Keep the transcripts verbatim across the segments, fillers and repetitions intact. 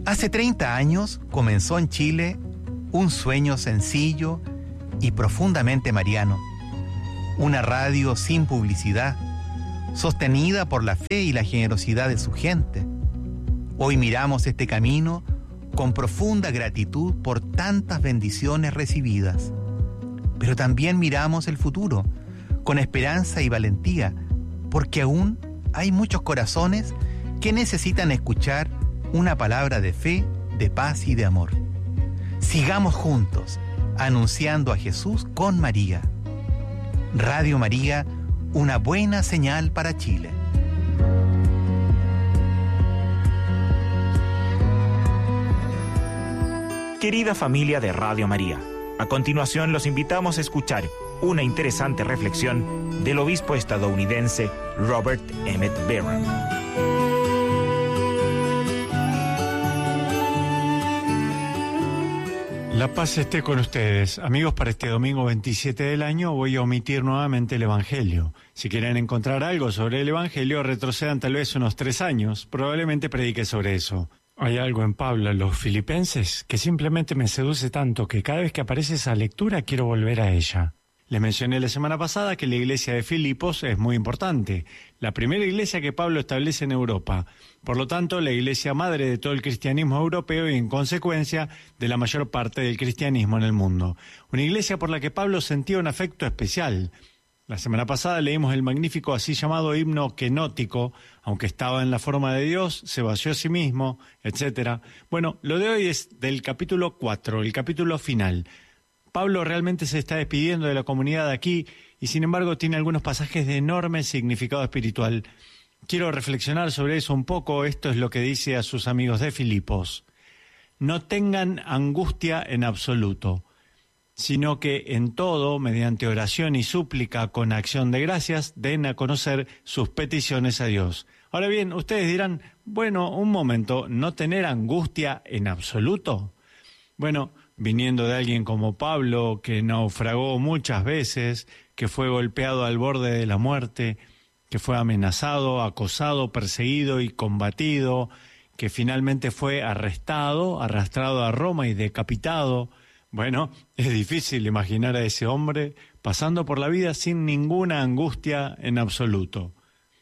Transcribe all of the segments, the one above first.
Hace treinta años comenzó en Chile un sueño sencillo y profundamente mariano. Una radio sin publicidad, sostenida por la fe y la generosidad de su gente. Hoy miramos este camino con profunda gratitud por tantas bendiciones recibidas. Pero también miramos el futuro con esperanza y valentía, porque aún hay muchos corazones que necesitan escuchar una palabra de fe, de paz y de amor. Sigamos juntos, anunciando a Jesús con María. Radio María, una buena señal para Chile. Querida familia de Radio María, a continuación los invitamos a escuchar una interesante reflexión del obispo estadounidense Robert Emmett Barron. La paz esté con ustedes. Amigos, para este domingo veintisiete del año voy a omitir nuevamente el Evangelio. Si quieren encontrar algo sobre el Evangelio, retrocedan tal vez unos tres años. Probablemente predique sobre eso. Hay algo en Pablo a los Filipenses que simplemente me seduce tanto que cada vez que aparece esa lectura quiero volver a ella. Les mencioné la semana pasada que la iglesia de Filipos es muy importante, la primera iglesia que Pablo establece en Europa, por lo tanto la iglesia madre de todo el cristianismo europeo y en consecuencia de la mayor parte del cristianismo en el mundo. Una iglesia por la que Pablo sentía un afecto especial. La semana pasada leímos el magnífico así llamado himno kenótico, aunque estaba en la forma de Dios, se vació a sí mismo, etcétera. Bueno, lo de hoy es del capítulo cuatro, el capítulo final. Pablo realmente se está despidiendo de la comunidad de aquí y sin embargo tiene algunos pasajes de enorme significado espiritual. Quiero reflexionar sobre eso un poco. Esto es lo que dice a sus amigos de Filipos. No tengan angustia en absoluto, sino que en todo, mediante oración y súplica con acción de gracias, den a conocer sus peticiones a Dios. Ahora bien, ustedes dirán, bueno, un momento, ¿no tener angustia en absoluto? Bueno, viniendo de alguien como Pablo, que naufragó muchas veces, que fue golpeado al borde de la muerte, que fue amenazado, acosado, perseguido y combatido, que finalmente fue arrestado, arrastrado a Roma y decapitado. Bueno, es difícil imaginar a ese hombre pasando por la vida sin ninguna angustia en absoluto.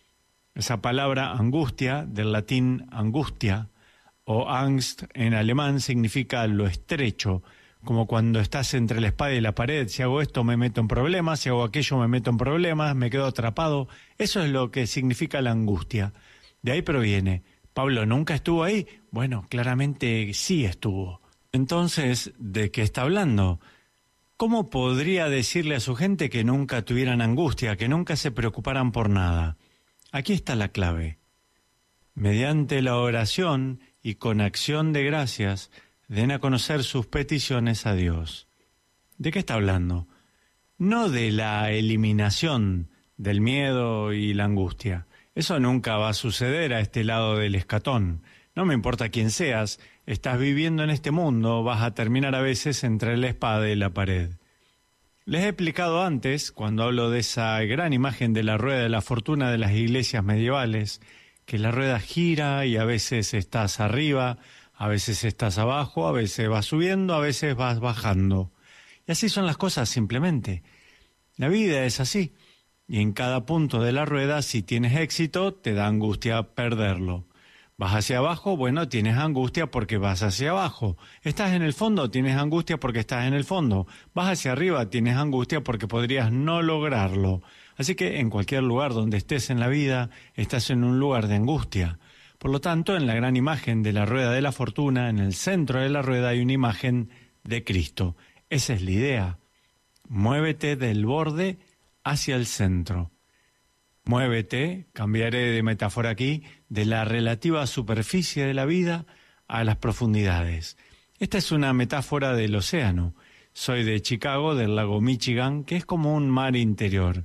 Esa palabra angustia, del latín angustia, o Angst en alemán significa lo estrecho, como cuando estás entre la espada y la pared. Si hago esto me meto en problemas, si hago aquello me meto en problemas, me quedo atrapado. Eso es lo que significa la angustia. De ahí proviene. ¿Pablo nunca estuvo ahí? Bueno, claramente sí estuvo. Entonces, ¿de qué está hablando? ¿Cómo podría decirle a su gente que nunca tuvieran angustia, que nunca se preocuparan por nada? Aquí está la clave. Mediante la oración y con acción de gracias, den a conocer sus peticiones a Dios. ¿De qué está hablando? No de la eliminación del miedo y la angustia. Eso nunca va a suceder a este lado del escatón. No me importa quién seas, estás viviendo en este mundo, vas a terminar a veces entre la espada y la pared. Les he explicado antes, cuando hablo de esa gran imagen de la rueda de la fortuna de las iglesias medievales, que la rueda gira y a veces estás arriba, a veces estás abajo, a veces vas subiendo, a veces vas bajando. Y así son las cosas simplemente. La vida es así. Y en cada punto de la rueda, si tienes éxito, te da angustia perderlo. Vas hacia abajo, bueno, tienes angustia porque vas hacia abajo. Estás en el fondo, tienes angustia porque estás en el fondo. Vas hacia arriba, tienes angustia porque podrías no lograrlo. Así que en cualquier lugar donde estés en la vida, estás en un lugar de angustia. Por lo tanto, en la gran imagen de la rueda de la fortuna, en el centro de la rueda hay una imagen de Cristo. Esa es la idea. Muévete del borde hacia el centro. Muévete, cambiaré de metáfora aquí, de la relativa superficie de la vida a las profundidades. Esta es una metáfora del océano. Soy de Chicago, del lago Michigan, que es como un mar interior.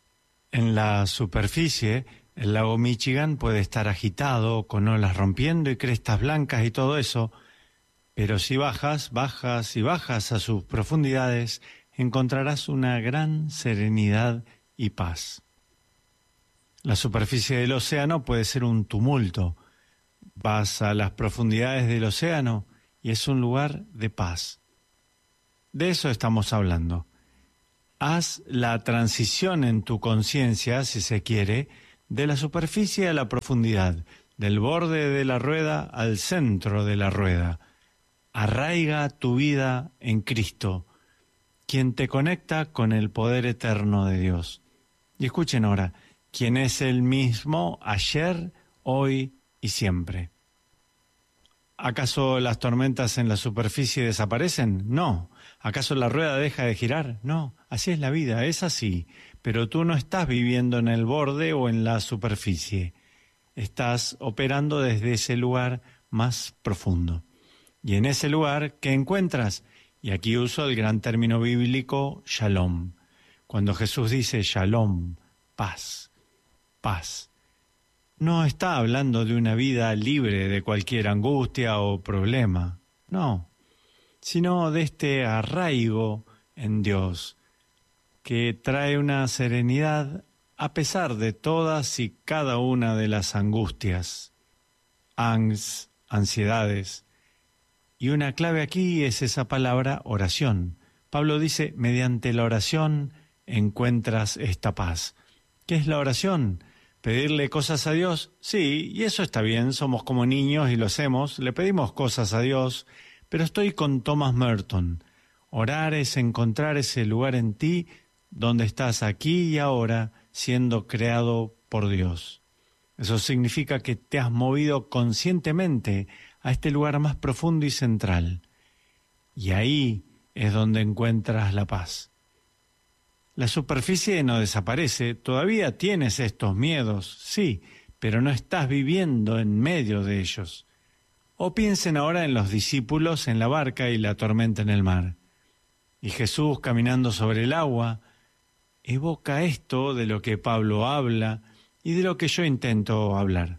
En la superficie, el lago Michigan puede estar agitado, con olas rompiendo y crestas blancas y todo eso, pero si bajas, bajas y bajas a sus profundidades, encontrarás una gran serenidad y paz. La superficie del océano puede ser un tumulto. vas a las profundidades del océano y es un lugar de paz. De eso estamos hablando. Haz la transición en tu conciencia, si se quiere, de la superficie a la profundidad, del borde de la rueda al centro de la rueda. Arraiga tu vida en Cristo, quien te conecta con el poder eterno de Dios. Y escuchen ahora, quien es el mismo ayer, hoy y siempre. ¿Acaso las tormentas en la superficie desaparecen? No. ¿Acaso la rueda deja de girar? No. Así es la vida, es así. Pero tú no estás viviendo en el borde o en la superficie. Estás operando desde ese lugar más profundo. Y en ese lugar, ¿qué encuentras? Y aquí uso el gran término bíblico, shalom. Cuando Jesús dice shalom, paz, paz, no está hablando de una vida libre de cualquier angustia o problema, no, sino de este arraigo en Dios, que trae una serenidad a pesar de todas y cada una de las angustias, angst, ansiedades. Y una clave aquí es esa palabra oración. Pablo dice, mediante la oración encuentras esta paz. ¿Qué es la oración? ¿Pedirle cosas a Dios? Sí, y eso está bien, somos como niños y lo hacemos, le pedimos cosas a Dios, pero estoy con Thomas Merton. Orar es encontrar ese lugar en ti donde estás aquí y ahora siendo creado por Dios. Eso significa que te has movido conscientemente a este lugar más profundo y central. Y ahí es donde encuentras la paz. La superficie no desaparece, todavía tienes estos miedos, sí, pero no estás viviendo en medio de ellos. O piensen ahora en los discípulos en la barca y la tormenta en el mar. Y Jesús caminando sobre el agua evoca esto de lo que Pablo habla y de lo que yo intento hablar.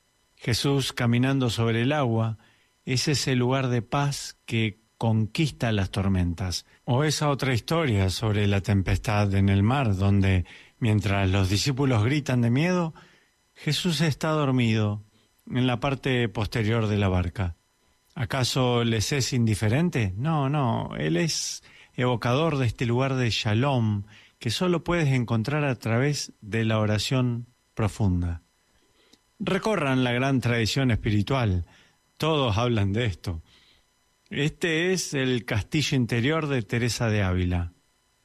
Jesús caminando sobre el agua es ese lugar de paz que conquista las tormentas. O esa otra historia sobre la tempestad en el mar, donde mientras los discípulos gritan de miedo, Jesús está dormido en la parte posterior de la barca. ¿Acaso les es indiferente? No, no, Él es evocador de este lugar de shalom que solo puedes encontrar a través de la oración profunda. Recorran la gran tradición espiritual, todos hablan de esto. Este es el castillo interior de Teresa de Ávila.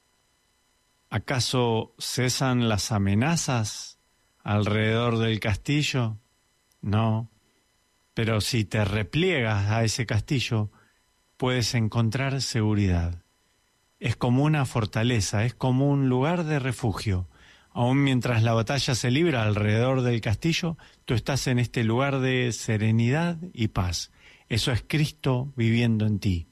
¿Acaso cesan las amenazas alrededor del castillo? No, pero si te repliegas a ese castillo, puedes encontrar seguridad. Es como una fortaleza, es como un lugar de refugio. Aún mientras la batalla se libra alrededor del castillo, tú estás en este lugar de serenidad y paz. Eso es Cristo viviendo en ti.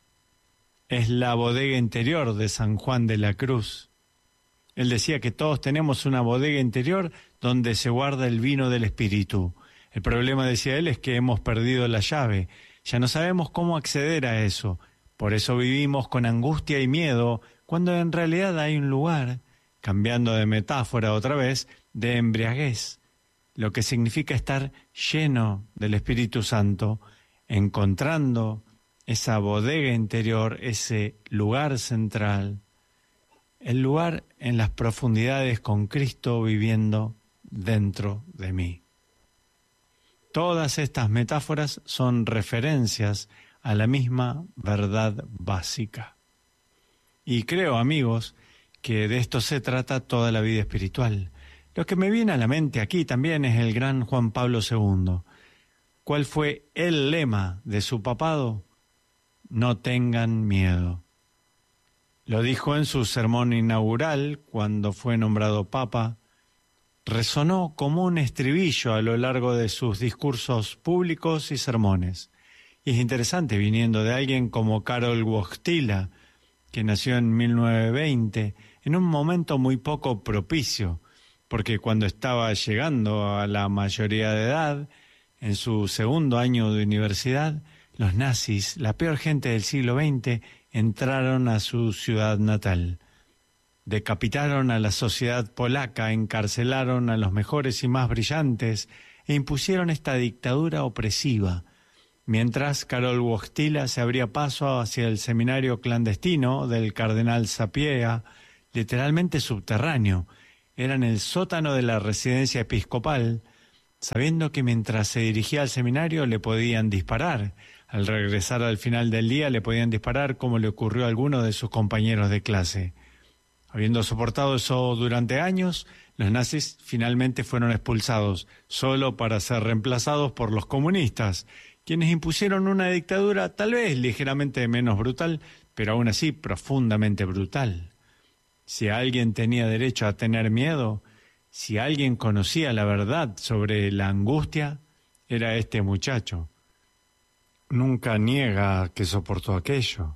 Es la bodega interior de San Juan de la Cruz. Él decía que todos tenemos una bodega interior donde se guarda el vino del Espíritu. El problema, decía él, es que hemos perdido la llave. Ya no sabemos cómo acceder a eso. Por eso vivimos con angustia y miedo, cuando en realidad hay un lugar, cambiando de metáfora otra vez, de embriaguez, lo que significa estar lleno del Espíritu Santo, encontrando esa bodega interior, ese lugar central, el lugar en las profundidades con Cristo viviendo dentro de mí. Todas estas metáforas son referencias a la misma verdad básica. Y creo, amigos, que de esto se trata toda la vida espiritual. Lo que me viene a la mente aquí también es el gran Juan Pablo segundo. ¿Cuál fue el lema de su papado? No tengan miedo. Lo dijo en su sermón inaugural cuando fue nombrado papa. Resonó como un estribillo a lo largo de sus discursos públicos y sermones. Y es interesante viniendo de alguien como Karol Wojtyla, que nació en mil novecientos veinte, en un momento muy poco propicio, porque cuando estaba llegando a la mayoría de edad, en su segundo año de universidad, los nazis, la peor gente del siglo veinte, entraron a su ciudad natal. Decapitaron a la sociedad polaca, encarcelaron a los mejores y más brillantes, e impusieron esta dictadura opresiva, mientras Karol Wojtyla se abría paso hacia el seminario clandestino del cardenal Sapieha, literalmente subterráneo. Era en el sótano de la residencia episcopal, sabiendo que mientras se dirigía al seminario le podían disparar. Al regresar al final del día le podían disparar, como le ocurrió a alguno de sus compañeros de clase. Habiendo soportado eso durante años, los nazis finalmente fueron expulsados, solo para ser reemplazados por los comunistas, quienes impusieron una dictadura tal vez ligeramente menos brutal, pero aún así profundamente brutal. Si alguien tenía derecho a tener miedo, si alguien conocía la verdad sobre la angustia, era este muchacho. Nunca niega que soportó aquello.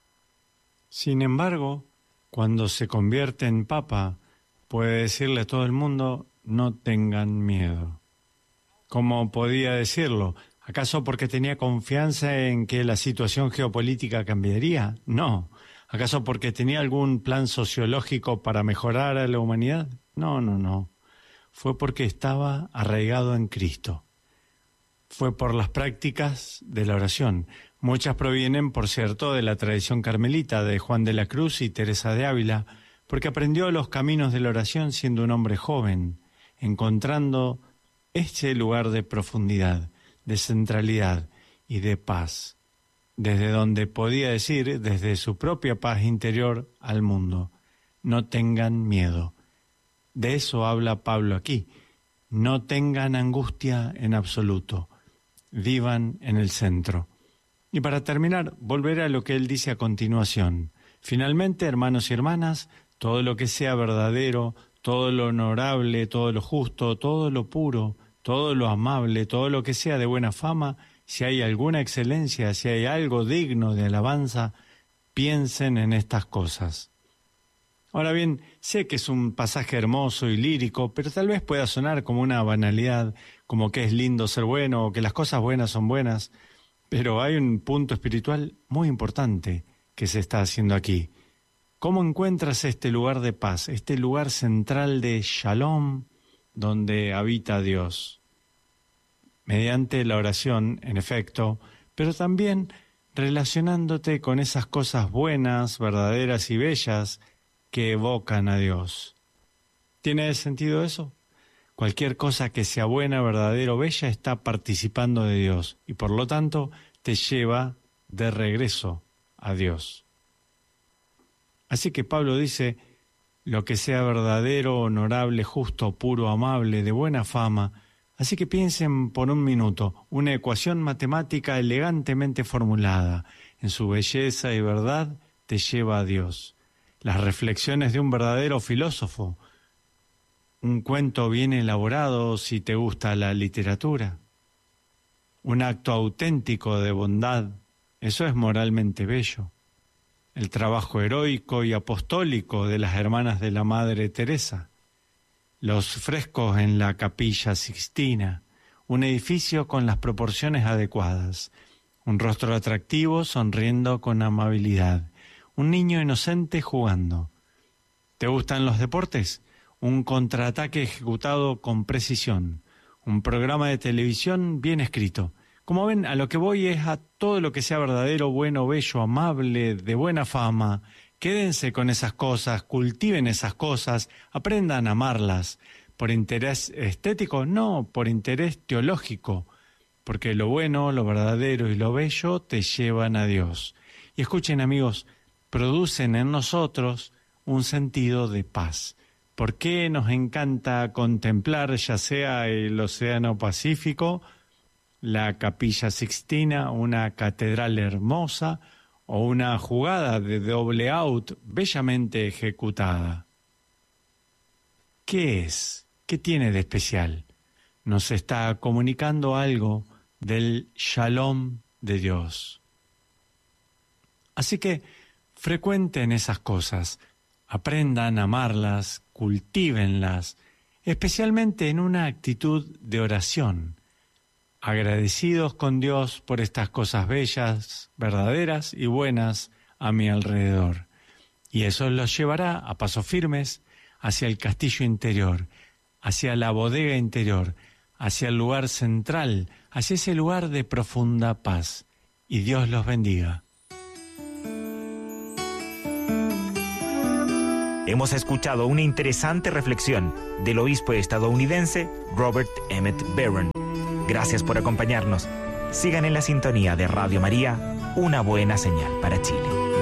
Sin embargo, cuando se convierte en papa, puede decirle a todo el mundo, no tengan miedo. ¿Cómo podía decirlo? ¿Acaso porque tenía confianza en que la situación geopolítica cambiaría? No. ¿Acaso porque tenía algún plan sociológico para mejorar a la humanidad? No, no, no. Fue porque estaba arraigado en Cristo. Fue por las prácticas de la oración. Muchas provienen, por cierto, de la tradición carmelita de Juan de la Cruz y Teresa de Ávila, porque aprendió los caminos de la oración siendo un hombre joven, encontrando este lugar de profundidad, de centralidad y de paz, desde donde podía decir, desde su propia paz interior al mundo, no tengan miedo. De eso habla Pablo aquí. No tengan angustia en absoluto. Vivan en el centro. Y para terminar, volveré a lo que él dice a continuación. Finalmente, hermanos y hermanas, todo lo que sea verdadero, todo lo honorable, todo lo justo, todo lo puro, todo lo amable, todo lo que sea de buena fama, si hay alguna excelencia, si hay algo digno de alabanza, piensen en estas cosas. Ahora bien, sé que es un pasaje hermoso y lírico, pero tal vez pueda sonar como una banalidad, como que es lindo ser bueno o que las cosas buenas son buenas, pero hay un punto espiritual muy importante que se está haciendo aquí. ¿Cómo encuentras este lugar de paz, este lugar central de Shalom, donde habita Dios? Mediante la oración, en efecto, pero también relacionándote con esas cosas buenas, verdaderas y bellas que evocan a Dios. ¿Tiene sentido eso? Cualquier cosa que sea buena, verdadera o bella está participando de Dios y por lo tanto te lleva de regreso a Dios. Así que Pablo dice, lo que sea verdadero, honorable, justo, puro, amable, de buena fama. Así que piensen por un minuto, una ecuación matemática elegantemente formulada, en su belleza y verdad te lleva a Dios. Las reflexiones de un verdadero filósofo, un cuento bien elaborado si te gusta la literatura, un acto auténtico de bondad, eso es moralmente bello. El trabajo heroico y apostólico de las hermanas de la Madre Teresa, los frescos en la Capilla Sixtina, un edificio con las proporciones adecuadas, un rostro atractivo sonriendo con amabilidad, un niño inocente jugando. ¿Te gustan los deportes? Un contraataque ejecutado con precisión, un programa de televisión bien escrito. Como ven, a lo que voy es a todo lo que sea verdadero, bueno, bello, amable, de buena fama. Quédense con esas cosas, cultiven esas cosas, aprendan a amarlas. ¿Por interés estético? No, por interés teológico. Porque lo bueno, lo verdadero y lo bello te llevan a Dios. Y escuchen, amigos, producen en nosotros un sentido de paz. ¿Por qué nos encanta contemplar ya sea el Océano Pacífico, la Capilla Sixtina, una catedral hermosa o una jugada de doble out bellamente ejecutada? ¿Qué es? ¿Qué tiene de especial? Nos está comunicando algo del Shalom de Dios. Así que frecuenten esas cosas, aprendan a amarlas, cultívenlas, especialmente en una actitud de oración, agradecidos con Dios por estas cosas bellas, verdaderas y buenas a mi alrededor. Y eso los llevará a pasos firmes hacia el castillo interior, hacia la bodega interior, hacia el lugar central, hacia ese lugar de profunda paz. Y Dios los bendiga. Hemos escuchado una interesante reflexión del obispo estadounidense Robert Emmett Barron. Gracias por acompañarnos. Sigan en la sintonía de Radio María, una buena señal para Chile.